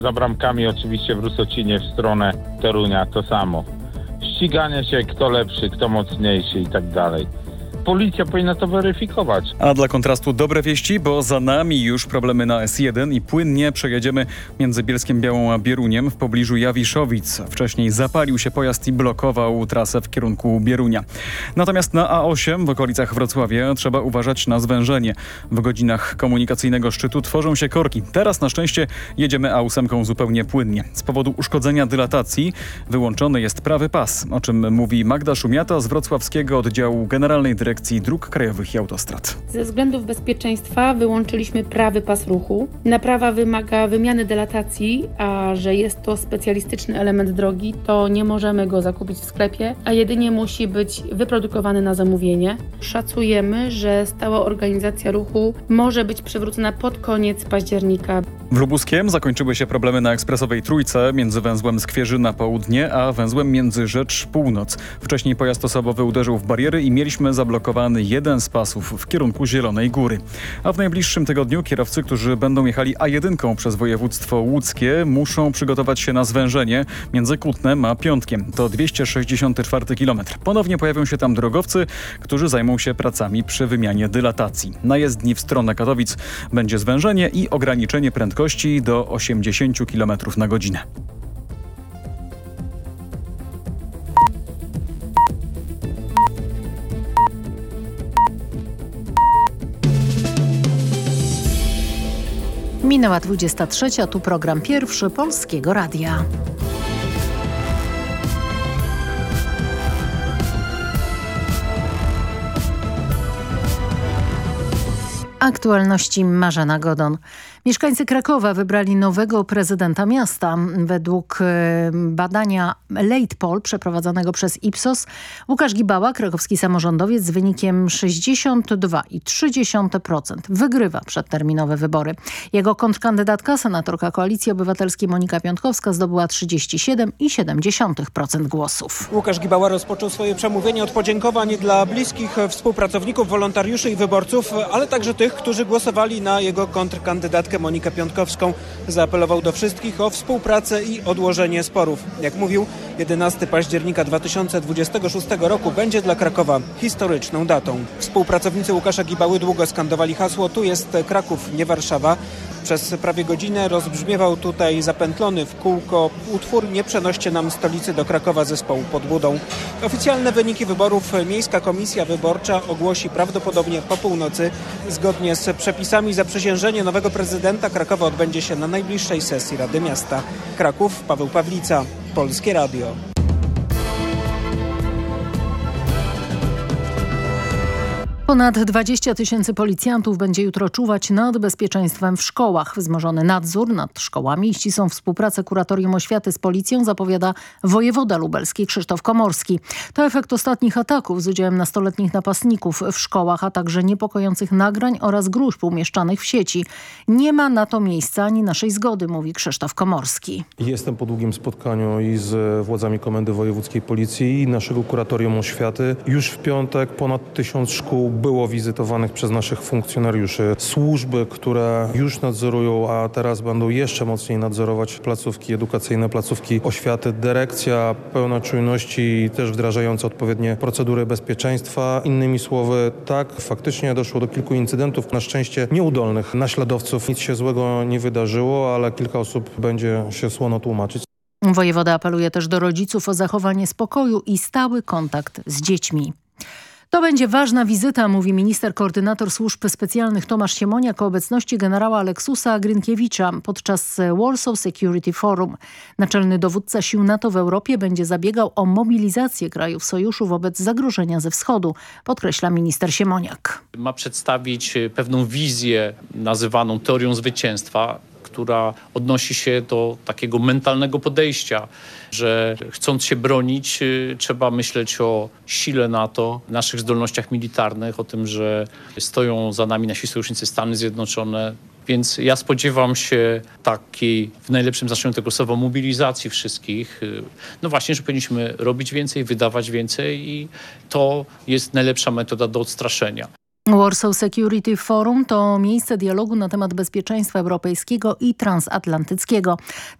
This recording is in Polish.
Za bramkami oczywiście w Rusocinie w stronę Torunia to samo. Ściganie się, kto lepszy, kto mocniejszy i tak dalej. Policja powinna to weryfikować. A dla kontrastu dobre wieści, bo za nami już problemy na S1 i płynnie przejedziemy między Bielskiem Białą a Bieruniem w pobliżu Jawiszowic. Wcześniej zapalił się pojazd i blokował trasę w kierunku Bierunia. Natomiast na A8 w okolicach Wrocławia trzeba uważać na zwężenie. W godzinach komunikacyjnego szczytu tworzą się korki. Teraz na szczęście jedziemy A8 zupełnie płynnie. Z powodu uszkodzenia dylatacji wyłączony jest prawy pas, o czym mówi Magda Szumiata z wrocławskiego oddziału Generalnej Dyrekcji Dróg Krajowych i Autostrad. Ze względów bezpieczeństwa wyłączyliśmy prawy pas ruchu. Naprawa wymaga wymiany dylatacji, a że jest to specjalistyczny element drogi, to nie możemy go zakupić w sklepie, a jedynie musi być wyprodukowany na zamówienie. Szacujemy, że stała organizacja ruchu może być przywrócona pod koniec października. W Lubuskiem zakończyły się problemy na ekspresowej Trójce między węzłem Skwierzyna Południe a węzłem Międzyrzecz Północ. Wcześniej pojazd osobowy uderzył w bariery i mieliśmy zablokowany jeden z pasów w kierunku Zielonej Góry. A w najbliższym tygodniu kierowcy, którzy będą jechali A1 przez województwo łódzkie, muszą przygotować się na zwężenie między Kutnem a Piątkiem. To 264 km. Ponownie pojawią się tam drogowcy, którzy zajmą się pracami przy wymianie dylatacji. Na jezdni w stronę Katowic będzie zwężenie i ograniczenie prędkości do 80 km na godzinę. Minęła 23, tu program pierwszy Polskiego Radia. Aktualności Marzena Godon. Mieszkańcy Krakowa wybrali nowego prezydenta miasta. Według badania Late Poll przeprowadzonego przez Ipsos, Łukasz Gibała, krakowski samorządowiec, z wynikiem 62,3% wygrywa przedterminowe wybory. Jego kontrkandydatka, senatorka Koalicji Obywatelskiej Monika Piątkowska, zdobyła 37,7% głosów. Łukasz Gibała rozpoczął swoje przemówienie od podziękowań dla bliskich współpracowników, wolontariuszy i wyborców, ale także tych, którzy głosowali na jego kontrkandydatkę Monikę Piątkowską. Zaapelował do wszystkich o współpracę i odłożenie sporów. Jak mówił, 11 października 2026 roku będzie dla Krakowa historyczną datą. Współpracownicy Łukasza Gibały długo skandowali hasło "Tu jest Kraków, nie Warszawa". Przez prawie godzinę rozbrzmiewał tutaj zapętlony w kółko utwór "Nie przenoście nam stolicy do Krakowa" zespołu Pod Budą. Oficjalne wyniki wyborów Miejska Komisja Wyborcza ogłosi prawdopodobnie po północy. Zgodnie z przepisami zaprzysiężenie nowego prezydenta Krakowa odbędzie się na najbliższej sesji Rady Miasta. Kraków, Paweł Pawlica, Polskie Radio. Ponad 20 000 policjantów będzie jutro czuwać nad bezpieczeństwem w szkołach. Wzmożony nadzór nad szkołami i ścisłą współpracę Kuratorium Oświaty z Policją zapowiada wojewoda lubelski Krzysztof Komorski. To efekt ostatnich ataków z udziałem nastoletnich napastników w szkołach, a także niepokojących nagrań oraz gróźb umieszczanych w sieci. Nie ma na to miejsca ani naszej zgody, mówi Krzysztof Komorski. Jestem po długim spotkaniu i z władzami Komendy Wojewódzkiej Policji i naszego Kuratorium Oświaty. Już w piątek ponad 1000 szkół było wizytowanych przez naszych funkcjonariuszy. Służby, które już nadzorują, a teraz będą jeszcze mocniej nadzorować placówki edukacyjne, placówki oświaty. Dyrekcja pełna czujności i też wdrażająca odpowiednie procedury bezpieczeństwa. Innymi słowy, tak, faktycznie doszło do kilku incydentów, na szczęście nieudolnych naśladowców. Nic się złego nie wydarzyło, ale kilka osób będzie się słono tłumaczyć. Wojewoda apeluje też do rodziców o zachowanie spokoju i stały kontakt z dziećmi. To będzie ważna wizyta, mówi minister koordynator służb specjalnych Tomasz Siemoniak o obecności generała Aleksusa Grynkiewicza podczas Warsaw Security Forum. Naczelny dowódca sił NATO w Europie będzie zabiegał o mobilizację krajów sojuszu wobec zagrożenia ze wschodu, podkreśla minister Siemoniak. Ma przedstawić pewną wizję nazywaną teorią zwycięstwa, która odnosi się do takiego mentalnego podejścia, że chcąc się bronić, trzeba myśleć o sile NATO, naszych zdolnościach militarnych, o tym, że stoją za nami nasi sojusznicy Stany Zjednoczone. Więc ja spodziewam się takiej, w najlepszym znaczeniu tego słowa, mobilizacji wszystkich. No właśnie, że powinniśmy robić więcej, wydawać więcej i to jest najlepsza metoda do odstraszenia. Warsaw Security Forum to miejsce dialogu na temat bezpieczeństwa europejskiego i transatlantyckiego.